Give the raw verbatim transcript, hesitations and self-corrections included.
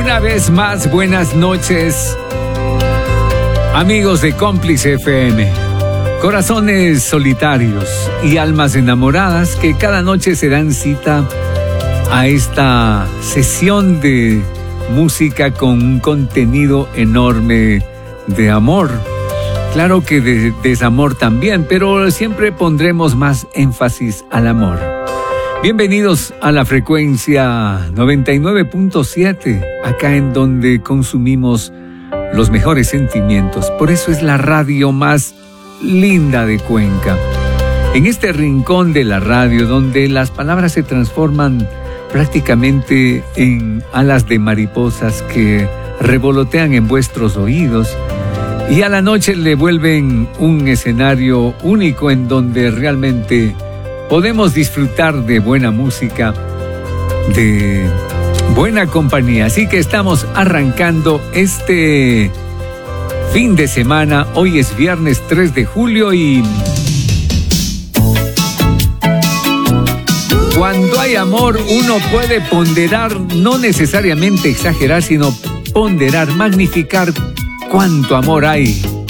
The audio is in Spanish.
Una vez más, buenas noches, amigos de Cómplice F M. Corazones solitarios y almas enamoradas que cada noche se dan cita a esta sesión de música con un contenido enorme de amor. Claro que de desamor también, pero siempre pondremos más énfasis al amor. Bienvenidos a la frecuencia noventa y nueve punto siete, acá en donde consumimos los mejores sentimientos. Por eso es la radio más linda de Cuenca. En este rincón de la radio, donde las palabras se transforman prácticamente en alas de mariposas que revolotean en vuestros oídos, y a la noche le vuelven un escenario único en donde realmente podemos disfrutar de buena música, de buena compañía. Así que estamos arrancando este fin de semana. Hoy es viernes tres de julio y cuando hay amor uno puede ponderar, no necesariamente exagerar, sino ponderar, magnificar cuánto amor hay